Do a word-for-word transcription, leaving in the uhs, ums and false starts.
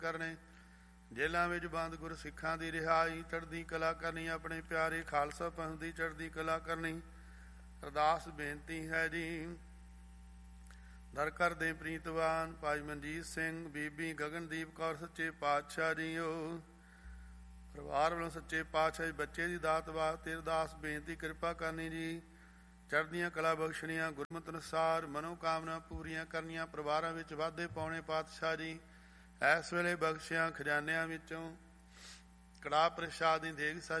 ਕਰਨੇ। ਜੇਲਾਂ ਵਿੱਚ ਬੰਦ ਗੁਰ ਸਿੱਖਾਂ ਦੀ ਰਿਹਾਈ, ਚੜ੍ਹਦੀ ਕਲਾ ਕਰਨੀ ਆਪਣੇ ਪਿਆਰੇ ਖਾਲਸਾ ਪੰਥ ਦੀ ਚੜ੍ਹਦੀ ਕਲਾ ਕਰਨੀ। ਅਰਦਾਸ ਬੇਨਤੀ ਹੈ ਜੀ। ਦਰ ਕਰਦੇ ਪ੍ਰੀਤਵਾਨ ਭਾਈ ਮਨਜੀਤ ਸਿੰਘ, ਬੀਬੀ ਗਗਨਦੀਪ ਕੌਰ ਸੱਚੇ ਪਾਤਸ਼ਾਹ ਜੀਓ। ਪਰਿਵਾਰ ਵੱਲੋਂ ਸੱਚੇ ਪਾਤਸ਼ਾਹ ਬੱਚੇ ਦੀ ਦਾਤ ਵਾਸਤੇ ਅਰਦਾਸ ਬੇਨਤੀ ਕਿਰਪਾ ਕਰਨੀ ਜੀ। ਚੜ੍ਹਦੀਆਂ ਕਲਾ ਬਖਸ਼ਣੀਆਂ, ਗੁਰਮਤਿ ਅਨੁਸਾਰ ਮਨੋਕਾਮਨਾ ਪੂਰੀਆਂ ਕਰਨੀਆਂ, ਪਰਿਵਾਰਾਂ ਵਿੱਚ ਵਾਧੇ ਪਾਉਣੇ ਪਾਤਸ਼ਾਹ ਜੀ। ਇਸ ਵੇਲੇ ਬਖਸ਼ਿਆਂ ਖਜ਼ਾਨਿਆਂ ਵਿੱਚੋਂ ਕੜਾਹ ਪ੍ਰਸ਼ਾਦ ਦੀ ਦੇਗ ਸਜ